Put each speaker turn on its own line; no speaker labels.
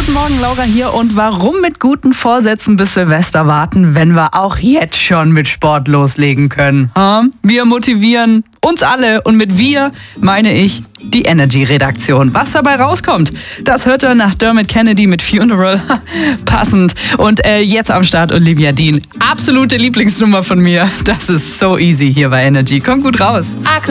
Guten Morgen, Laura hier. Und warum mit guten Vorsätzen bis Silvester warten, wenn wir auch jetzt schon mit Sport loslegen können? Wir motivieren uns alle und mit wir meine ich die Energy-Redaktion. Was dabei rauskommt, das hört ihr nach Dermot Kennedy mit Funeral. Passend. Und jetzt am Start Olivia Dean. Absolute Lieblingsnummer von mir. Das ist so easy hier bei Energy. Kommt gut raus.